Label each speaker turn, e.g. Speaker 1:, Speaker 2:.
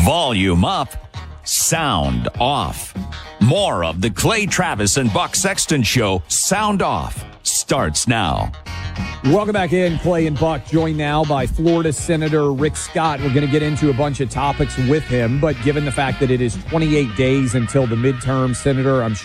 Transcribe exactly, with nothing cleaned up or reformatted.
Speaker 1: Volume up, sound off. More of the Clay Travis and Buck Sexton Show, Sound Off, starts now.
Speaker 2: Welcome back in. Clay and Buck joined now by Florida Senator Rick Scott. We're going to get into a bunch of topics with him, but given the fact that it is twenty-eight days until the midterm, Senator, I'm sure